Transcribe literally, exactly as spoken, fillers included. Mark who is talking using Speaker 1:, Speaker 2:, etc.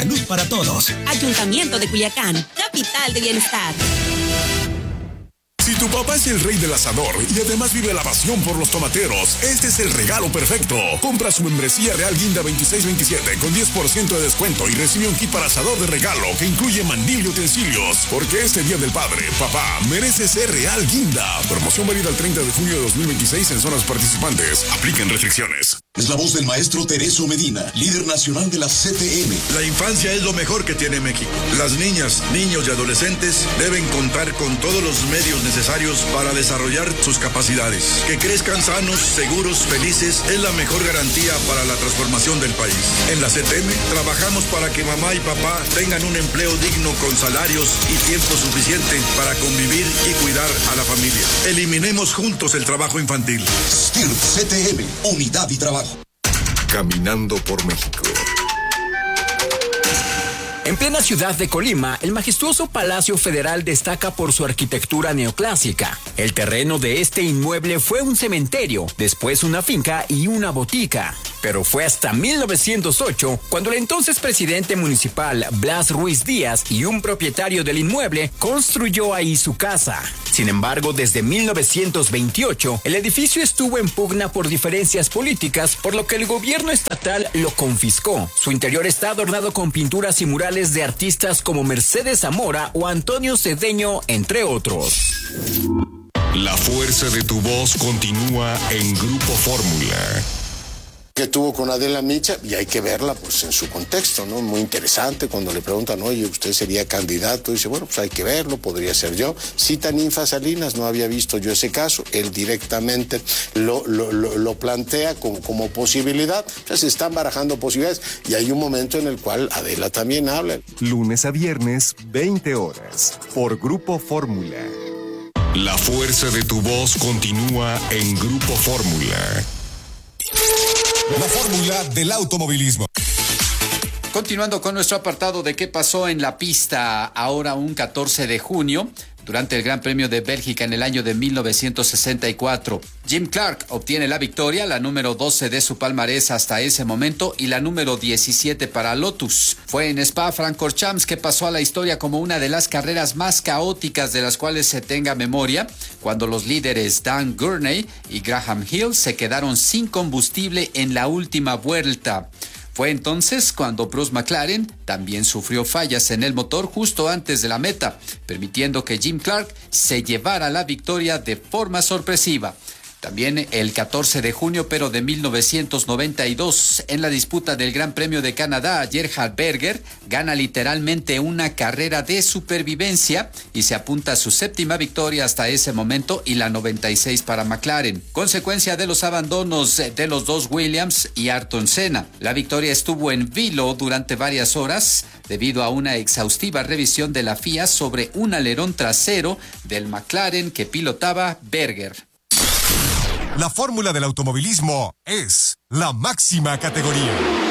Speaker 1: salud para todos.
Speaker 2: Ayuntamiento de Culiacán, capital de bienestar.
Speaker 3: Si tu papá es el rey del asador y además vive la pasión por los tomateros, este es el regalo perfecto. Compra su membresía Real Guinda veintiséis veintisiete con diez por ciento de descuento y recibe un kit para asador de regalo que incluye mandil y utensilios. Porque este Día del Padre, papá, merece ser Real Guinda. Promoción válida el treinta de junio de dos mil veintiséis en zonas participantes. Apliquen restricciones.
Speaker 4: Es la voz del maestro Tereso Medina, líder nacional de la C T M.
Speaker 5: La infancia es lo mejor que tiene México. Las niñas, niños y adolescentes deben contar con todos los medios necesarios para desarrollar sus capacidades. Que crezcan sanos, seguros, felices es la mejor garantía para la transformación del país. En la C T M trabajamos para que mamá y papá tengan un empleo digno con salarios y tiempo suficiente para convivir y cuidar a la familia. Eliminemos juntos el trabajo infantil.
Speaker 4: S T I R C T M, Unidad y Trabajo.
Speaker 3: Caminando por México.
Speaker 6: En plena ciudad de Colima, el majestuoso Palacio Federal destaca por su arquitectura neoclásica. El terreno de este inmueble fue un cementerio, después una finca y una botica. Pero fue hasta mil novecientos ocho cuando el entonces presidente municipal Blas Ruiz Díaz y un propietario del inmueble construyó ahí su casa. Sin embargo, desde mil novecientos veintiocho, el edificio estuvo en pugna por diferencias políticas, por lo que el gobierno estatal lo confiscó. Su interior está adornado con pinturas y murales de artistas como Mercedes Zamora o Antonio Cedeño, entre otros.
Speaker 3: La fuerza de tu voz continúa en Grupo Fórmula.
Speaker 7: Que tuvo con Adela Micha, y hay que verla pues en su contexto, ¿no? Muy interesante cuando le preguntan, oye, ¿usted sería candidato? Dice, bueno, pues hay que verlo, podría ser yo. Cita Ninfa Salinas, no había visto yo ese caso, él directamente lo, lo, lo, lo plantea como, como posibilidad. O sea, se están barajando posibilidades y hay un momento en el cual Adela también habla.
Speaker 8: Lunes a viernes, veinte horas, por Grupo Fórmula.
Speaker 3: La fuerza de tu voz continúa en Grupo Fórmula.
Speaker 4: La fórmula del automovilismo.
Speaker 9: Continuando con nuestro apartado de qué pasó en la pista, ahora un catorce de junio, durante el Gran Premio de Bélgica en el año de mil novecientos sesenta y cuatro. Jim Clark obtiene la victoria, la número doce de su palmarés hasta ese momento y la número diecisiete para Lotus. Fue en Spa-Francorchamps que pasó a la historia como una de las carreras más caóticas de las cuales se tenga memoria, cuando los líderes Dan Gurney y Graham Hill se quedaron sin combustible en la última vuelta. Fue entonces cuando Bruce McLaren también sufrió fallas en el motor justo antes de la meta, permitiendo que Jim Clark se llevara la victoria de forma sorpresiva. También el catorce de junio, pero de mil novecientos noventa y dos, en la disputa del Gran Premio de Canadá, Gerhard Berger gana literalmente una carrera de supervivencia y se apunta a su séptima victoria hasta ese momento y la noventa y seis para McLaren. Consecuencia de los abandonos de los dos Williams y Ayrton Senna. La victoria estuvo en vilo durante varias horas debido a una exhaustiva revisión de la F I A sobre un alerón trasero del McLaren que pilotaba Berger.
Speaker 4: La fórmula del automovilismo es la máxima categoría.